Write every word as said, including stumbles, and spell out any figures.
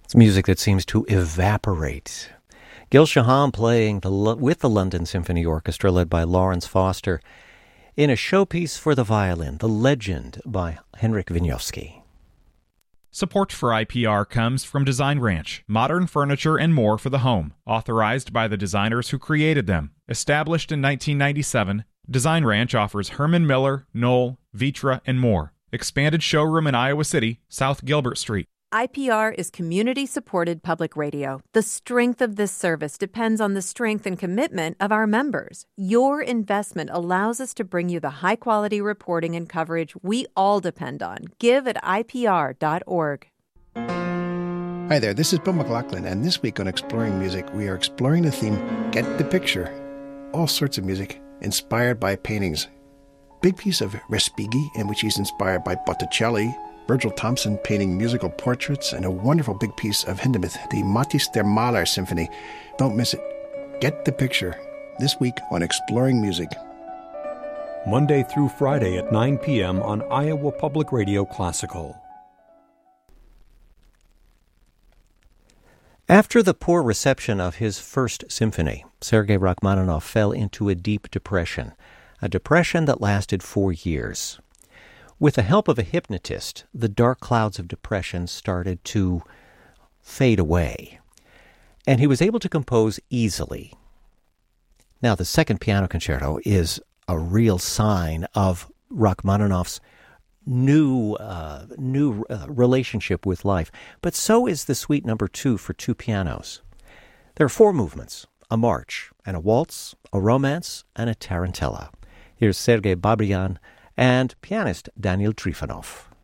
It's music that seems to evaporate. Gil Shahan playing the, with the London Symphony Orchestra, led by Lawrence Foster, in a showpiece for the violin, The Legend by Henryk Wieniawski. Support for I P R comes from Design Ranch, modern furniture and more for the home, authorized by the designers who created them. Established in nineteen ninety-seven, Design Ranch offers Herman Miller, Knoll, Vitra, and more. Expanded showroom in Iowa City, South Gilbert Street. I P R is community-supported public radio. The strength of this service depends on the strength and commitment of our members. Your investment allows us to bring you the high-quality reporting and coverage we all depend on. Give at I P R dot org. Hi there, this is Bill McLaughlin, and this week on Exploring Music, we are exploring the theme, Get the Picture. All sorts of music inspired by paintings. Big piece of Respighi, in which he's inspired by Botticelli, Virgil Thompson painting musical portraits, and a wonderful big piece of Hindemith, the Matthäus der Maler Symphony. Don't miss it. Get the Picture. This week on Exploring Music. Monday through Friday at nine p.m. on Iowa Public Radio Classical. After the poor reception of his first symphony, Sergei Rachmaninoff fell into a deep depression, a depression that lasted four years. With the help of a hypnotist, the dark clouds of depression started to fade away, and he was able to compose easily. Now, the second piano concerto is a real sign of Rachmaninoff's new uh, new uh, relationship with life, but so is the Suite Number Two for two pianos. There are four movements: a march, and a waltz, a romance, and a tarantella. Here's Sergei Babrian and pianist Daniel Trifonov.